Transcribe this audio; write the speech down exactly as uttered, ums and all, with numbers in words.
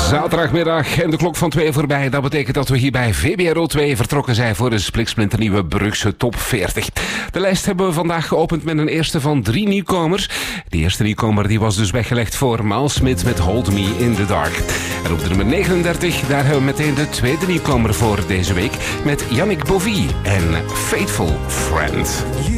Zaterdagmiddag en de klok van twee voorbij. Dat betekent dat we hier bij V B R O twee vertrokken zijn voor een spliksplinternieuwe Brugse top veertig. De lijst hebben we vandaag geopend met een eerste van drie nieuwkomers. De eerste nieuwkomer die was dus weggelegd voor Miles Smith met Hold Me in the Dark. En op de nummer negenendertig, daar hebben we meteen de tweede nieuwkomer voor deze week met Yannick Bovie en Faithful Friend.